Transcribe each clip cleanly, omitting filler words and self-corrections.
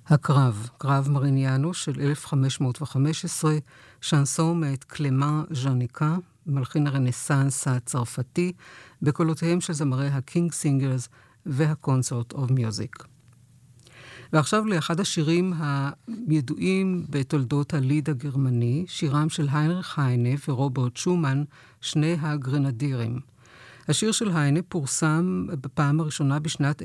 הקרב, קרב מריניאנו של 1515, שנסון מאת קלמה ז'ניקה, מלחין הרנסנס הצרפתי, בקולותיהם של זמרי הקינג סינגרס והקונסרט אוף מיוזיק. ועכשיו לאחד השירים הידועים בתולדות הליד הגרמני, שירם של היינריך היינה ורוברט שומן, שני הגרנדירים. השיר של היינה פורסם בפעם הראשונה בשנת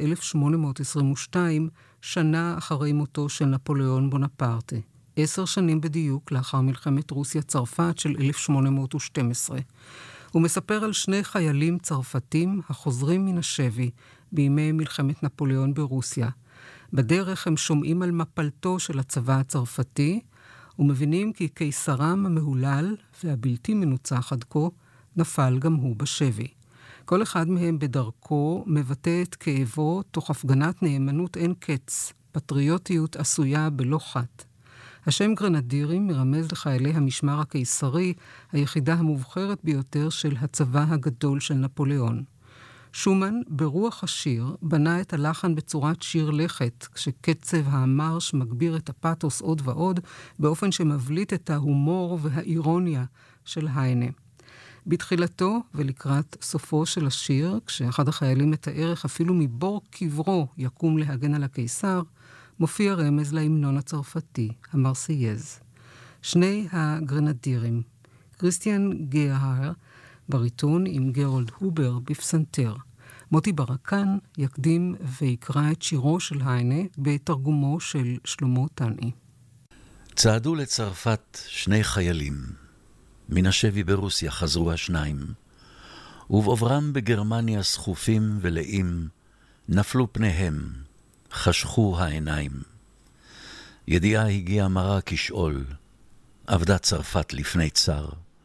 1822, שנה אחרי מותו של נפוליאון בונפרטה, 10 שנים בדיוק לאחר מלחמת רוסיה-צרפת של 1812. הוא מספר על שני חיילים צרפתים החוזרים מן השבי בימי מלחמת נפוליאון ברוסיה. בדרך הם שומעים על מפלתו של הצבא הצרפתי, ומבינים כי קיסרם המהולל והבלתי מנוצח עד כה נפל גם הוא בשבי. כל אחד מהם בדרכו מבטא את כאבו תוך הפגנת נאמנות אין קץ, פטריוטיות עשויה בלא חת. השם גרנדירים מרמז לחיילי המשמר הקיסרי, היחידה המובחרת ביותר של הצבא הגדול של נפוליאון. שומן, ברוח השיר, בנה את הלחן בצורת שיר לכת, כשקצב המרש מגביר את הפאתוס עוד ועוד, באופן שמבליט את ההומור והאירוניה של היינה. בתחילתו ולקראת סופו של השיר, כשאחד החיילים מתאר איך אפילו מבור קברו יקום להגן על הקיסר, מופיע רמז להמנון הצרפתי, המרסייז. שני הגרנדירים, כריסטיאן גרהר, בריטון עם גרולד הובר בפסנתר. מוטי ברקן יקדים ויקרא את שירו של היינה בתרגומו של שלמה תנעי. צעדו לצרפת שני חיילים. מן השבי ברוסיה חזרו השניים, ובעוברם בגרמניה סחופים ולאים, נפלו פניהם, חשכו העיניים. ידיעה הגיעה מרה כשאול, עבדה צרפת לפני צר,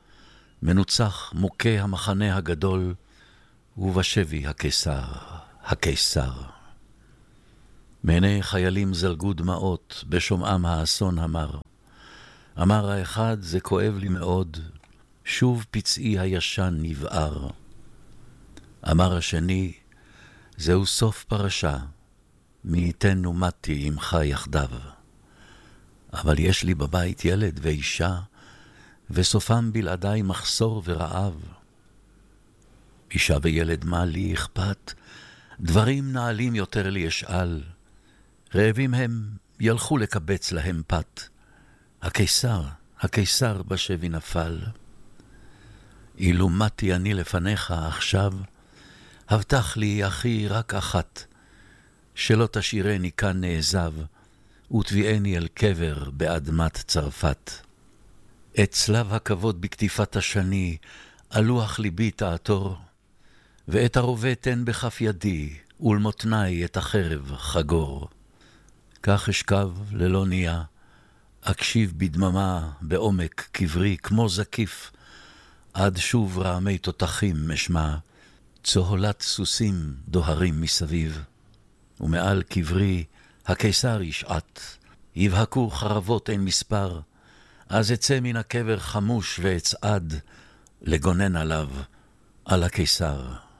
מנוצח מוכה המחנה הגדול, ובשבי הקיסר. מעיני חיילים זלגו דמעות בשומעם האסון המר. אמר האחד, זה כואב לי מאוד, שוב פצעי הישן נבער. אמר השני, זהו סוף פרשה, מי ייתן ומתי עמך יחדיו. אבל יש לי בבית ילד ואישה, וסופם בלעדיי מחסור ורעב. אישה וילד מה לי אכפת, דברים נעלים יותר לי אשאל. רעבים הם, ילכו לקבץ להם פת. הקיסר בשבי נפל. אילו מתי אני לפניך עכשיו, הבטח לי אחי רק אחת, שלא תשאירני כאן נעזב, ותביאני אל קבר באדמת צרפת. את צלב הכבוד בכתיפת השני, אלוח ליבי תעתור, ואת הרובה תן בכף ידי, ולמותני את החרב חגור. כך אשכב ללא ניה, אקשיב בדממה בעומק קברי כמו זקיף, עד שוב רעמי תותחים משמע, צהולת סוסים דוהרים מסביב. ומעל קברי הקיסר ישעת, יבהקו חרבות אין מספר, אז אצא מן הקבר חמוש ואצעד, לגונן עליו, על הקיסר.